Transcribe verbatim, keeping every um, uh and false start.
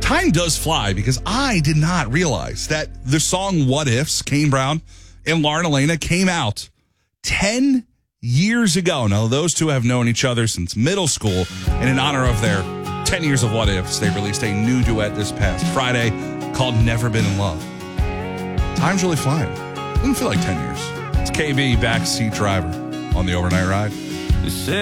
time does fly because I did not realize that the song What Ifs, Kane Brown and Lauren Elena, came out ten years ago. Now, those two have known each other since middle school, and in honor of their ten years of What Ifs, they released a new duet this past Friday called Never Been in Love. Time's really flying. Doesn't feel like ten years. It's K B, backseat driver on the overnight ride.